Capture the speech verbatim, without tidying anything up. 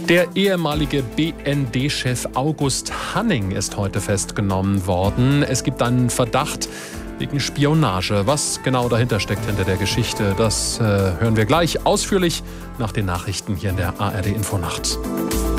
Der ehemalige B N D-Chef August Hanning ist heute festgenommen worden. Es gibt einen Verdacht wegen Spionage. Was genau dahinter steckt hinter der Geschichte, das äh, hören wir gleich ausführlich nach den Nachrichten hier in der A R D Infonacht.